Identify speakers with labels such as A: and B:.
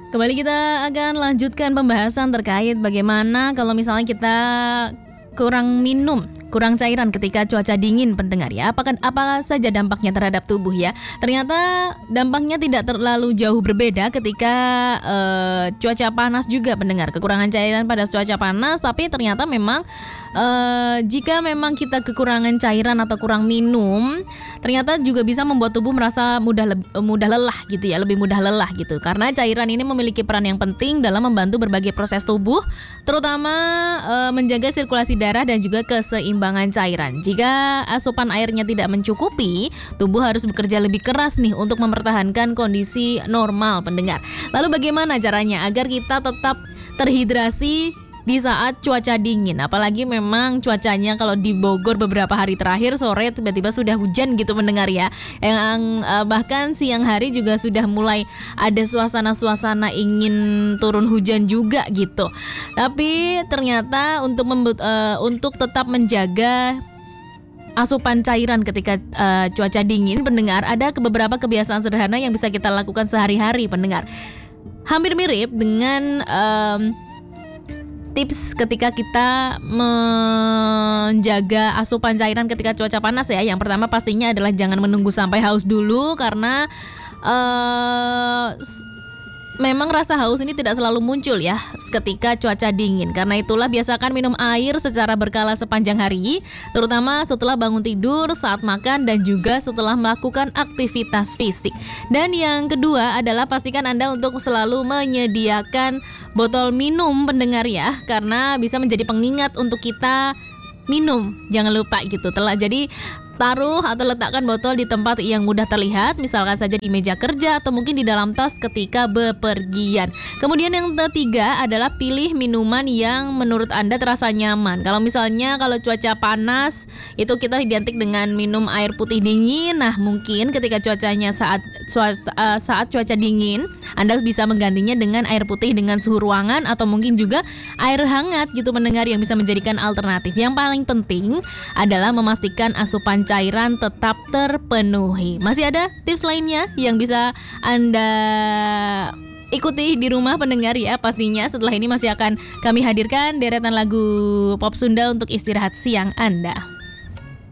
A: Kembali kita akan lanjutkan pembahasan terkait bagaimana kalau misalnya kita kurang minum, kurang cairan ketika cuaca dingin, pendengar ya. Apa saja dampaknya terhadap tubuh ya? Ternyata dampaknya tidak terlalu jauh berbeda ketika cuaca panas juga, pendengar. Kekurangan cairan pada cuaca panas, tapi ternyata memang jika memang kita kekurangan cairan atau kurang minum, ternyata juga bisa membuat tubuh merasa mudah lelah gitu ya, lebih mudah lelah gitu. Karena cairan ini memiliki peran yang penting dalam membantu berbagai proses tubuh, terutama menjaga sirkulasi darah dan juga keseimbangan cairan. Jika asupan airnya tidak mencukupi, tubuh harus bekerja lebih keras nih untuk mempertahankan kondisi normal, pendengar. Lalu bagaimana caranya agar kita tetap terhidrasi di saat cuaca dingin? Apalagi memang cuacanya kalau di Bogor beberapa hari terakhir sore tiba-tiba sudah hujan gitu, mendengar ya. Yang bahkan siang hari juga sudah mulai ada suasana-suasana ingin turun hujan juga gitu. Tapi ternyata untuk tetap menjaga asupan cairan ketika cuaca dingin, pendengar, ada beberapa kebiasaan sederhana yang bisa kita lakukan sehari-hari, pendengar. Hampir mirip dengan tips ketika kita menjaga asupan cairan ketika cuaca panas ya. Yang pertama pastinya adalah jangan menunggu sampai haus dulu, karena memang rasa haus ini tidak selalu muncul ya ketika cuaca dingin. Karena itulah biasakan minum air secara berkala sepanjang hari, terutama setelah bangun tidur, saat makan, dan juga setelah melakukan aktivitas fisik. Dan yang kedua adalah pastikan Anda untuk selalu menyediakan botol minum, pendengar ya, karena bisa menjadi pengingat untuk kita minum. Jangan lupa gitu. Jadi taruh atau letakkan botol di tempat yang mudah terlihat, misalkan saja di meja kerja atau mungkin di dalam tas ketika bepergian. Kemudian yang ketiga adalah pilih minuman yang menurut Anda terasa nyaman. Kalau cuaca panas itu kita identik dengan minum air putih dingin. Nah, mungkin ketika cuacanya saat cuaca dingin, Anda bisa menggantinya dengan air putih dengan suhu ruangan atau mungkin juga air hangat gitu, mendengar, yang bisa menjadikan alternatif. Yang paling penting adalah memastikan asupan cairan tetap terpenuhi. Masih ada tips lainnya yang bisa Anda ikuti di rumah, pendengar ya. Pastinya setelah ini masih akan kami hadirkan deretan lagu pop Sunda untuk istirahat siang Anda.